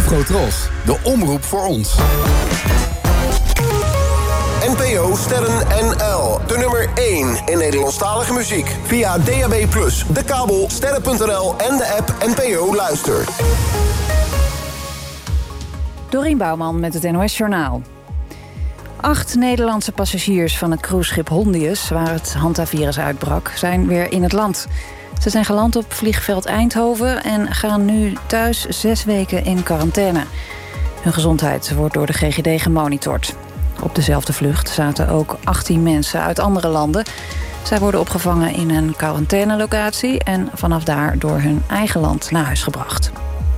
Afrotros, de omroep voor ons. NPO Sterren NL. De nummer 1 in Nederlandstalige muziek. Via DAB+, de kabel, sterren.nl en de app NPO Luister. Dorien Bouwman met het NOS Journaal. 8 Nederlandse passagiers van het cruiseschip Hondius, waar het hantavirus uitbrak, zijn weer in het land. Ze zijn geland op vliegveld Eindhoven en gaan nu thuis 6 weken in quarantaine. Hun gezondheid wordt door de GGD gemonitord. Op dezelfde vlucht zaten ook 18 mensen uit andere landen. Zij worden opgevangen in een quarantainelocatie en vanaf daar door hun eigen land naar huis gebracht.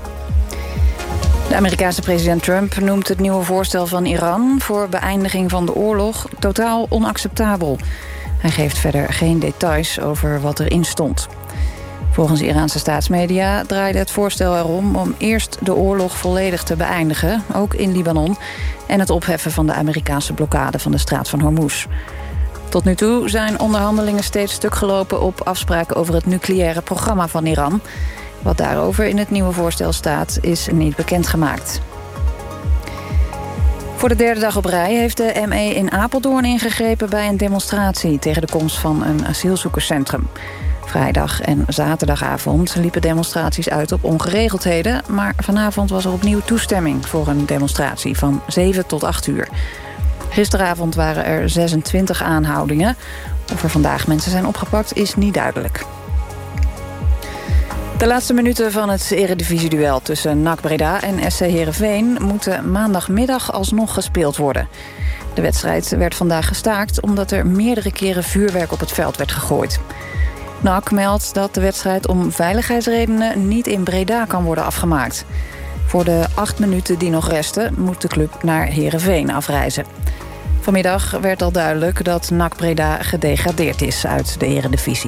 De Amerikaanse president Trump noemt het nieuwe voorstel van Iran voor beëindiging van de oorlog totaal onacceptabel. Hij geeft verder geen details over wat erin stond. Volgens Iraanse staatsmedia draaide het voorstel erom om eerst de oorlog volledig te beëindigen, ook in Libanon, en het opheffen van de Amerikaanse blokkade van de straat van Hormuz. Tot nu toe zijn onderhandelingen steeds stuk gelopen op afspraken over het nucleaire programma van Iran. Wat daarover in het nieuwe voorstel staat, is niet bekendgemaakt. Voor de derde dag op rij heeft de ME in Apeldoorn ingegrepen bij een demonstratie tegen de komst van een asielzoekerscentrum. Vrijdag en zaterdagavond liepen demonstraties uit op ongeregeldheden, maar vanavond was er opnieuw toestemming voor een demonstratie van 7 tot 8 uur. Gisteravond waren er 26 aanhoudingen. Of er vandaag mensen zijn opgepakt is niet duidelijk. De laatste minuten van het eredivisieduel tussen NAC Breda en SC Heerenveen moeten maandagmiddag alsnog gespeeld worden. De wedstrijd werd vandaag gestaakt omdat er meerdere keren vuurwerk op het veld werd gegooid. NAC meldt dat de wedstrijd om veiligheidsredenen niet in Breda kan worden afgemaakt. Voor de 8 minuten die nog resten moet de club naar Heerenveen afreizen. Vanmiddag werd al duidelijk dat NAC Breda gedegradeerd is uit de eredivisie.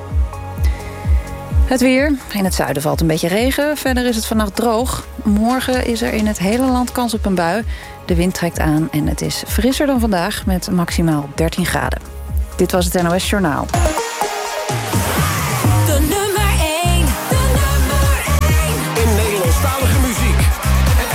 Het weer. In het zuiden valt een beetje regen. Verder is het vannacht droog. Morgen is er in het hele land kans op een bui. De wind trekt aan en het is frisser dan vandaag met maximaal 13 graden. Dit was het NOS Journaal.